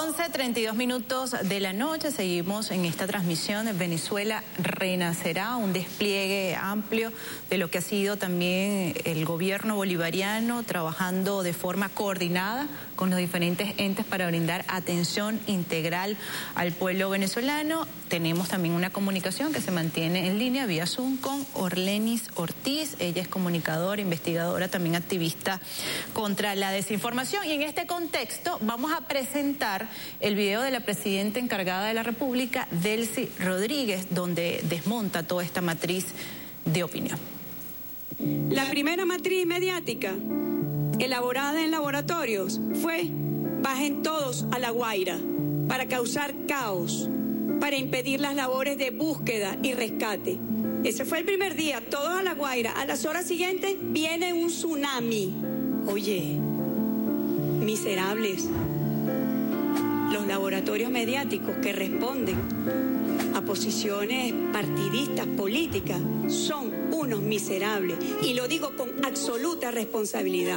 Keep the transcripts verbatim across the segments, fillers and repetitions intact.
once treinta y dos minutos de la noche, seguimos en esta transmisión de Venezuela Renacerá, un despliegue amplio de lo que ha sido también el gobierno bolivariano, trabajando de forma coordinada con los diferentes entes para brindar atención integral al pueblo venezolano. Tenemos también una comunicación que se mantiene en línea vía Zoom con Orlenis Ortiz. Ella es comunicadora, investigadora, también activista contra la desinformación. Y en este contexto vamos a presentar el video de la presidenta encargada de la República, Delcy Rodríguez, donde desmonta toda esta matriz de opinión. La primera matriz mediática elaborada en laboratorios fue: bajen todos a La Guaira, para causar caos, para impedir las labores de búsqueda y rescate. Ese fue el primer día, todos a La Guaira. A las horas siguientes viene un tsunami. Oye, miserables, los laboratorios mediáticos que responden a posiciones partidistas, políticas, son unos miserables. Y lo digo con absoluta responsabilidad.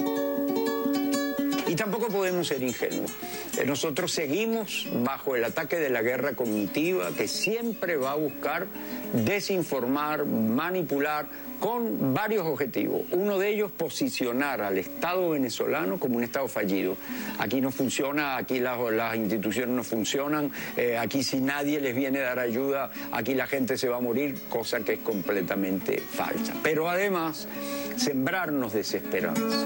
Y tampoco podemos ser ingenuos. Nosotros seguimos bajo el ataque de la guerra cognitiva, que siempre va a buscar desinformar, manipular, con varios objetivos. Uno de ellos, posicionar al Estado venezolano como un Estado fallido. Aquí no funciona, aquí las, las instituciones no funcionan, eh, aquí si nadie les viene a dar ayuda, aquí la gente se va a morir, cosa que es completamente falsa. Pero además, sembrarnos desesperanza.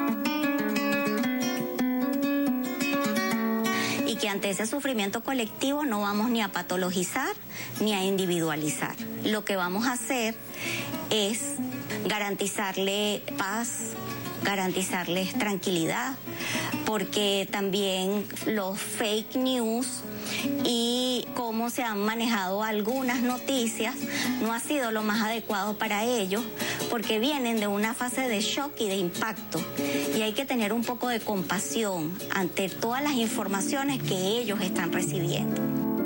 Y que ante ese sufrimiento colectivo no vamos ni a patologizar ni a individualizar. Lo que vamos a hacer es garantizarle paz, garantizarles tranquilidad, porque también los fake news y cómo se han manejado algunas noticias no ha sido lo más adecuado para ellos, porque vienen de una fase de shock y de impacto, y hay que tener un poco de compasión ante todas las informaciones que ellos están recibiendo.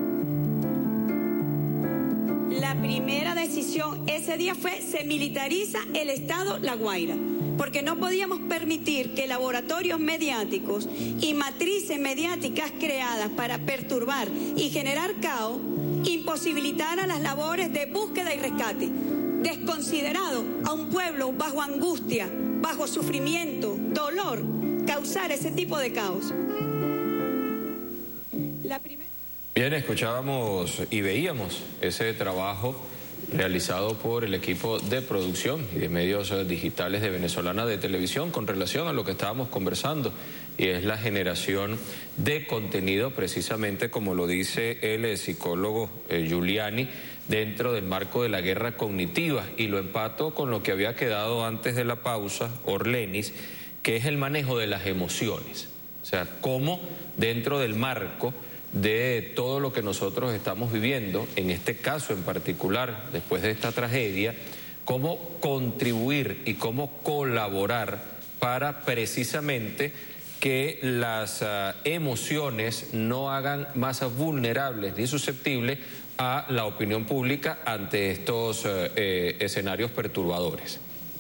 La primera decisión ese día fue: se militariza el Estado La Guaira, porque no podíamos permitir que laboratorios mediáticos y matrices mediáticas creadas para perturbar y generar caos imposibilitaran las labores de búsqueda y rescate. Desconsiderado a un pueblo bajo angustia, bajo sufrimiento, dolor, causar ese tipo de caos. La primera... Bien, escuchábamos y veíamos ese trabajo realizado por el equipo de producción y de medios digitales de Venezolana de Televisión con relación a lo que estábamos conversando, y es la generación de contenido, precisamente como lo dice el psicólogo eh, Giuliani, dentro del marco de la guerra cognitiva, y lo empato con lo que había quedado antes de la pausa, Orlenis, que es el manejo de las emociones. O sea, cómo dentro del marco de todo lo que nosotros estamos viviendo, en este caso en particular, después de esta tragedia, cómo contribuir y cómo colaborar para precisamente que las uh, emociones no hagan más vulnerables ni susceptibles a la opinión pública ante estos uh, eh, escenarios perturbadores.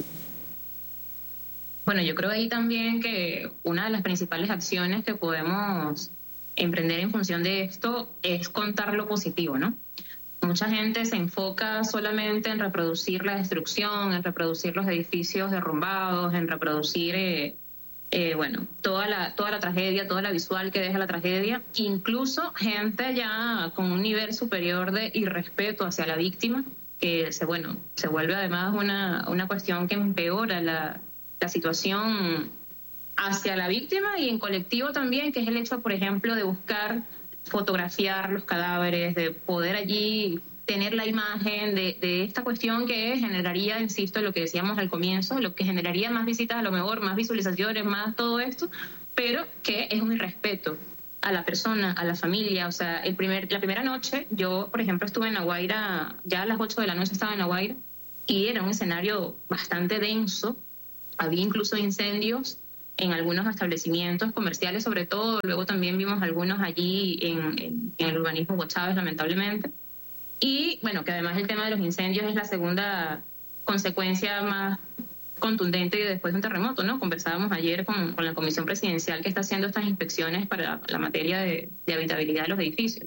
Bueno, yo creo ahí también que una de las principales acciones que podemos emprender en función de esto es contar lo positivo, ¿no? Mucha gente se enfoca solamente en reproducir la destrucción, en reproducir los edificios derrumbados, en reproducir, eh, eh, bueno, toda la, toda la tragedia, toda la visual que deja la tragedia. Incluso gente ya con un nivel superior de irrespeto hacia la víctima, que se, bueno, se vuelve además una, una cuestión que empeora la, la situación hacia la víctima y en colectivo también, que es el hecho, por ejemplo, de buscar fotografiar los cadáveres, de poder allí tener la imagen de, de esta cuestión que generaría, insisto, lo que decíamos al comienzo, lo que generaría más visitas, a lo mejor más visualizaciones, más todo esto, pero que es un irrespeto a la persona, a la familia. O sea, el primer, la primera noche, yo, por ejemplo, estuve en La Guaira, ya a las ocho de la noche estaba en La Guaira, y era un escenario bastante denso, había incluso incendios en algunos establecimientos comerciales, sobre todo. Luego también vimos algunos allí en, en, en el urbanismo Hugo Chávez, lamentablemente. Y bueno, que además el tema de los incendios es la segunda consecuencia más contundente después de un terremoto, ¿no? Conversábamos ayer con, con la comisión presidencial que está haciendo estas inspecciones para la, la materia de, de habitabilidad de los edificios.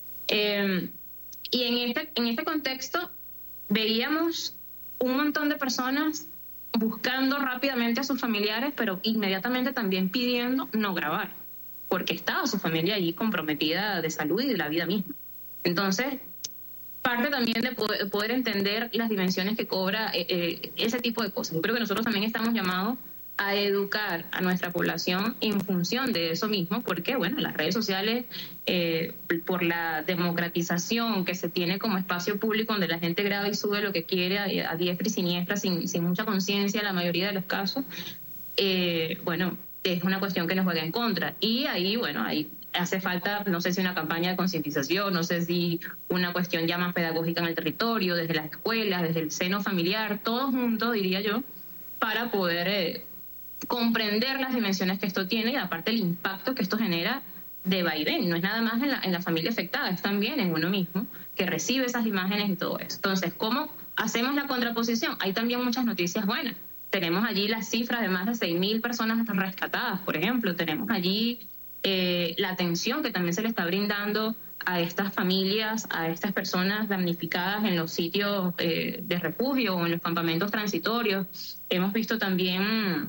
Eh, y en este, en este contexto veíamos un montón de personas buscando rápidamente a sus familiares, pero inmediatamente también pidiendo no grabar, porque estaba su familia allí comprometida de salud y de la vida misma. Entonces, parte también de poder, poder entender las dimensiones que cobra eh, eh, ese tipo de cosas. Yo creo que nosotros también estamos llamados a educar a nuestra población en función de eso mismo, porque, bueno, las redes sociales, eh, por la democratización que se tiene como espacio público donde la gente graba y sube lo que quiere a, a diestra y siniestra, sin, sin mucha conciencia en la mayoría de los casos, eh, bueno, es una cuestión que nos juega en contra. Y ahí, bueno, ahí hace falta, no sé si una campaña de concientización, no sé si una cuestión ya más pedagógica en el territorio, desde las escuelas, desde el seno familiar, todos juntos, diría yo, para poder eh, comprender las dimensiones que esto tiene y aparte el impacto que esto genera de vaivén. No es nada más en la, en la familia afectada, es también en uno mismo que recibe esas imágenes y todo eso. Entonces, ¿cómo hacemos la contraposición? Hay también muchas noticias buenas. Tenemos allí las cifras de más de seis mil personas rescatadas, por ejemplo. Tenemos allí eh, la atención que también se le está brindando a estas familias, a estas personas damnificadas en los sitios eh, de refugio o en los campamentos transitorios. Hemos visto también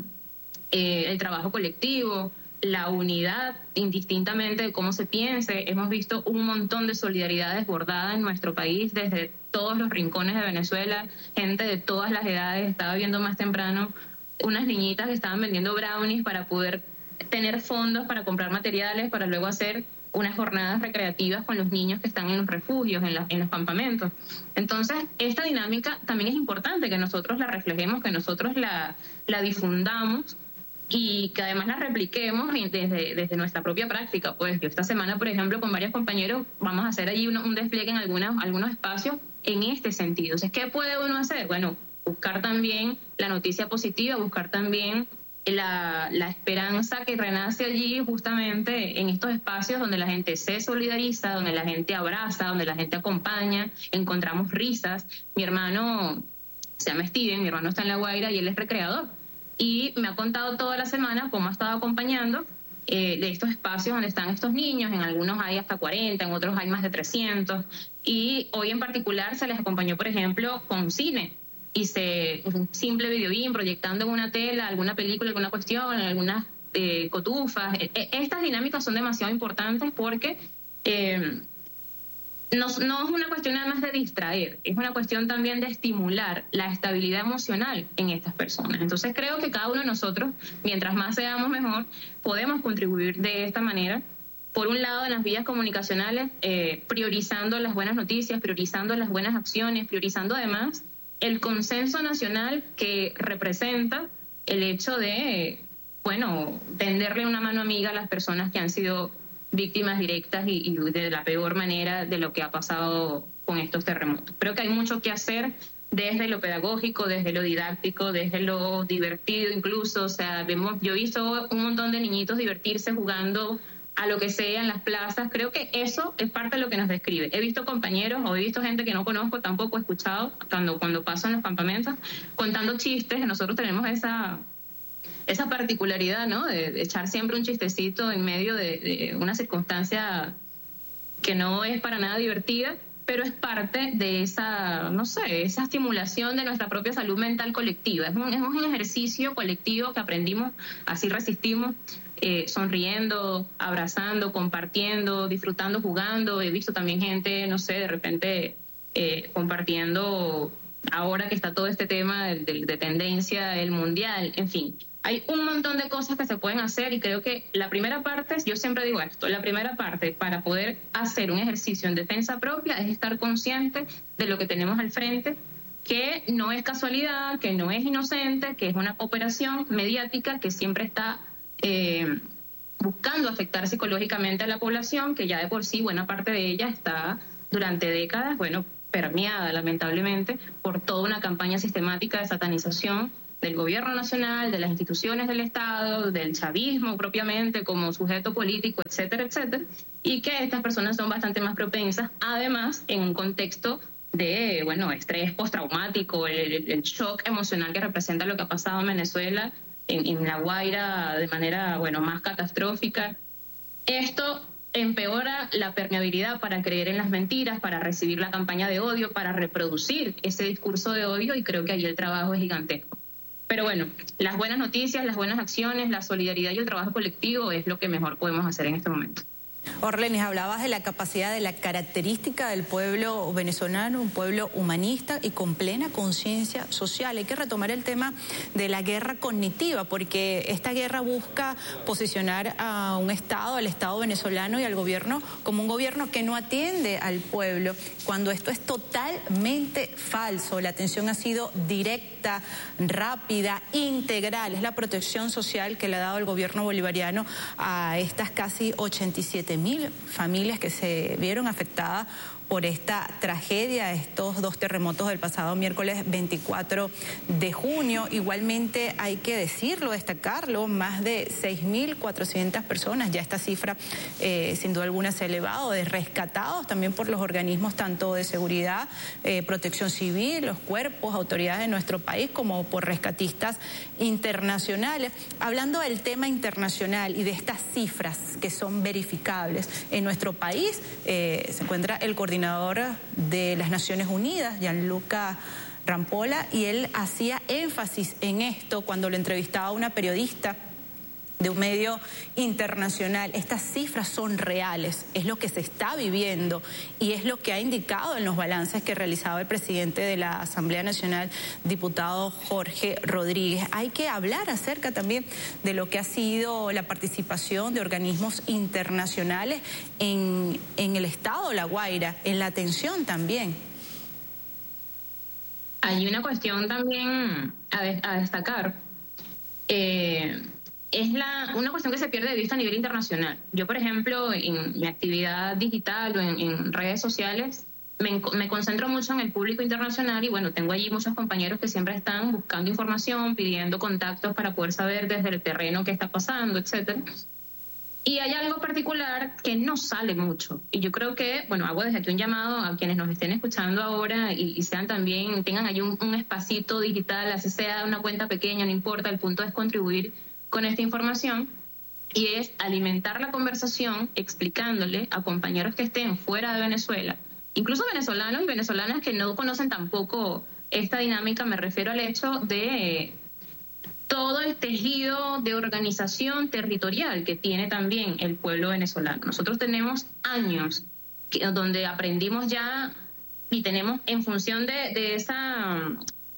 eh, el trabajo colectivo, la unidad, indistintamente de cómo se piense. Hemos visto un montón de solidaridad desbordada en nuestro país desde todos los rincones de Venezuela, gente de todas las edades. Estaba viendo más temprano unas niñitas que estaban vendiendo brownies para poder tener fondos para comprar materiales, para luego hacer unas jornadas recreativas con los niños que están en los refugios, en, la, en los campamentos. Entonces, esta dinámica también es importante que nosotros la reflejemos, que nosotros la, la difundamos y que además la repliquemos desde, desde nuestra propia práctica. Pues yo esta semana, por ejemplo, con varios compañeros vamos a hacer allí un, un despliegue en algunas, algunos espacios en este sentido. Entonces, ¿qué puede uno hacer? Bueno, buscar también la noticia positiva, buscar también la, la esperanza que renace allí justamente en estos espacios donde la gente se solidariza, donde la gente abraza, donde la gente acompaña, encontramos risas. Mi hermano se llama Steven, mi hermano está en La Guaira y él es recreador. Y me ha contado toda la semana cómo ha estado acompañando eh, de estos espacios donde están estos niños. En algunos hay hasta cuarenta, en otros hay más de trescientos. Y hoy en particular se les acompañó, por ejemplo, con cine. Y se, un simple videobeam, proyectando en una tela alguna película, alguna cuestión, algunas eh, cotufas. E- estas dinámicas son demasiado importantes porque eh, no, no es una cuestión nada más de distraer, es una cuestión también de estimular la estabilidad emocional en estas personas. Entonces creo que cada uno de nosotros, mientras más seamos mejor, podemos contribuir de esta manera. Por un lado, en las vías comunicacionales, eh, priorizando las buenas noticias, priorizando las buenas acciones, priorizando además el consenso nacional que representa el hecho de, bueno, tenderle una mano amiga a las personas que han sido víctimas directas y, y de la peor manera de lo que ha pasado con estos terremotos. Creo que hay mucho que hacer desde lo pedagógico, desde lo didáctico, desde lo divertido incluso. O sea, vemos, yo he visto un montón de niñitos divertirse jugando a lo que sea en las plazas. Creo que eso es parte de lo que nos describe. He visto compañeros o he visto gente que no conozco, tampoco he escuchado cuando, cuando paso en los campamentos, contando chistes. Nosotros tenemos esa, esa particularidad, ¿no? De, de echar siempre un chistecito en medio de, de una circunstancia que no es para nada divertida, pero es parte de esa, no sé, esa estimulación de nuestra propia salud mental colectiva. Es un, es un ejercicio colectivo que aprendimos, así resistimos, eh, sonriendo, abrazando, compartiendo, disfrutando, jugando. He visto también gente, no sé, de repente eh, compartiendo, ahora que está todo este tema de, de, de tendencia, el mundial, en fin. Hay un montón de cosas que se pueden hacer y creo que la primera parte, yo siempre digo esto, la primera parte para poder hacer un ejercicio en defensa propia es estar consciente de lo que tenemos al frente, que no es casualidad, que no es inocente, que es una operación mediática que siempre está eh, buscando afectar psicológicamente a la población, que ya de por sí buena parte de ella está durante décadas, bueno, permeada lamentablemente por toda una campaña sistemática de satanización del gobierno nacional, de las instituciones del Estado, del chavismo propiamente como sujeto político, etcétera, etcétera, y que estas personas son bastante más propensas, además, en un contexto de, bueno, estrés postraumático, el, el shock emocional que representa lo que ha pasado en Venezuela, en, en La Guaira, de manera, bueno, más catastrófica. Esto empeora la permeabilidad para creer en las mentiras, para recibir la campaña de odio, para reproducir ese discurso de odio, y creo que ahí el trabajo es gigantesco. Pero bueno, las buenas noticias, las buenas acciones, la solidaridad y el trabajo colectivo es lo que mejor podemos hacer en este momento. Orlenis, hablabas de la capacidad, de la característica del pueblo venezolano, un pueblo humanista y con plena conciencia social. Hay que retomar el tema de la guerra cognitiva, porque esta guerra busca posicionar a un Estado, al Estado venezolano y al gobierno como un gobierno que no atiende al pueblo, cuando esto es totalmente falso. La atención ha sido directa, rápida, integral. Es la protección social que le ha dado el gobierno bolivariano a estas casi ochenta y siete mil familias que se vieron afectadas por esta tragedia, estos dos terremotos del pasado miércoles veinticuatro de junio. Igualmente hay que decirlo, destacarlo, más de seis mil cuatrocientas personas, ya esta cifra eh, sin duda alguna se ha elevado, de rescatados también por los organismos tanto de seguridad, eh, protección civil, los cuerpos, autoridades de nuestro país, como por rescatistas internacionales. Hablando del tema internacional y de estas cifras que son verificables, en nuestro país eh, se encuentra el coordinador de las Naciones Unidas, Gianluca Rampolla, y él hacía énfasis en esto cuando lo entrevistaba a una periodista de un medio internacional. Estas cifras son reales, es lo que se está viviendo y es lo que ha indicado en los balances que realizaba el presidente de la Asamblea Nacional, diputado Jorge Rodríguez. Hay que hablar acerca también de lo que ha sido la participación de organismos internacionales en, en el estado de La Guaira, en la atención también. Hay una cuestión también a, de, a destacar. Eh, es la, una cuestión que se pierde de vista a nivel internacional. Yo, por ejemplo, en mi actividad digital o en, en redes sociales, me, me concentro mucho en el público internacional y, bueno, tengo allí muchos compañeros que siempre están buscando información, pidiendo contactos para poder saber desde el terreno qué está pasando, etcétera. Y hay algo particular que no sale mucho. Y yo creo que, bueno, hago desde aquí un llamado a quienes nos estén escuchando ahora y, y sean también, tengan allí un, un espacito digital, así sea una cuenta pequeña, no importa, el punto es contribuir con esta información, y es alimentar la conversación explicándole a compañeros que estén fuera de Venezuela, incluso venezolanos y venezolanas que no conocen tampoco esta dinámica. Me refiero al hecho de todo el tejido de organización territorial que tiene también el pueblo venezolano. Nosotros tenemos años que, donde aprendimos ya y tenemos en función de, de esa...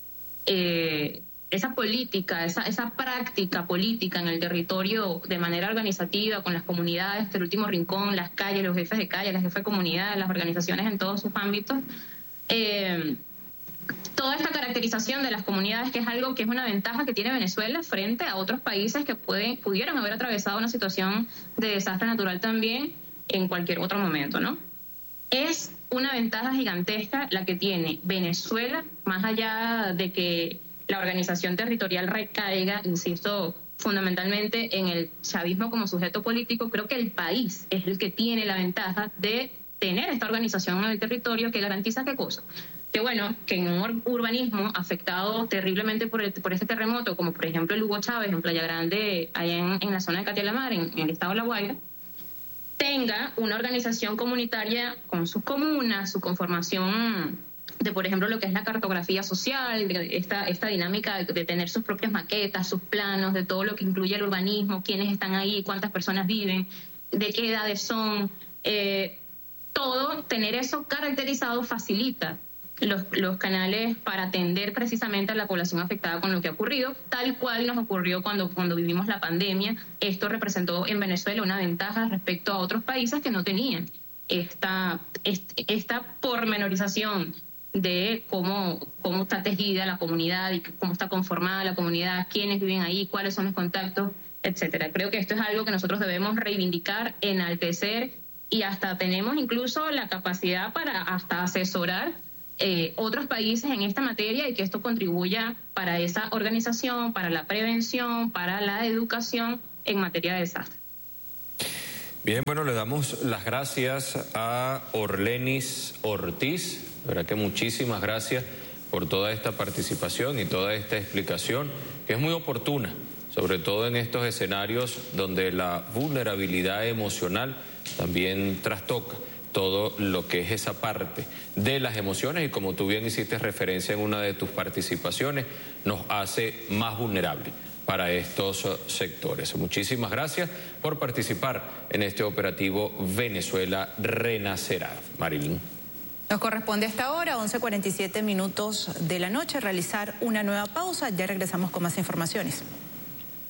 Eh, esa política, esa, esa práctica política en el territorio de manera organizativa, con las comunidades del último rincón, las calles, los jefes de calle, las jefes de comunidad, las organizaciones en todos sus ámbitos. Eh, toda esta caracterización de las comunidades, que es algo que es una ventaja que tiene Venezuela frente a otros países que pueden, pudieran haber atravesado una situación de desastre natural también en cualquier otro momento, ¿no? Es una ventaja gigantesca la que tiene Venezuela, más allá de que la organización territorial recaiga, insisto, fundamentalmente en el chavismo como sujeto político. Creo que el país es el que tiene la ventaja de tener esta organización en el territorio que garantiza qué cosa. Que bueno, que en un urbanismo afectado terriblemente por, el, por este terremoto, como por ejemplo el Hugo Chávez en Playa Grande, allá en, en la zona de Catialamar, en, en el estado de La Guaira, tenga una organización comunitaria con sus comunas, su conformación de, por ejemplo, lo que es la cartografía social, de esta, esta dinámica de, de tener sus propias maquetas, sus planos, de todo lo que incluye el urbanismo, quiénes están ahí, cuántas personas viven, de qué edades son. Eh, todo, tener eso caracterizado facilita los, los canales para atender precisamente a la población afectada con lo que ha ocurrido, tal cual nos ocurrió cuando, cuando vivimos la pandemia. Esto representó en Venezuela una ventaja respecto a otros países que no tenían esta, esta pormenorización de cómo, cómo está tejida la comunidad y cómo está conformada la comunidad, quiénes viven ahí, cuáles son los contactos, etcétera. Creo que esto es algo que nosotros debemos reivindicar, enaltecer, y hasta tenemos incluso la capacidad para hasta asesorar eh, otros países en esta materia, y que esto contribuya para esa organización, para la prevención, para la educación en materia de desastre. Bien, bueno, le damos las gracias a Orlenis Ortiz. De verdad que muchísimas gracias por toda esta participación y toda esta explicación, que es muy oportuna, sobre todo en estos escenarios donde la vulnerabilidad emocional también trastoca todo lo que es esa parte de las emociones y, como tú bien hiciste referencia en una de tus participaciones, nos hace más vulnerables para estos sectores. Muchísimas gracias por participar en este operativo Venezuela Renacerá. Marilyn. Nos corresponde a esta hora, once cuarenta y siete minutos de la noche, realizar una nueva pausa. Ya regresamos con más informaciones.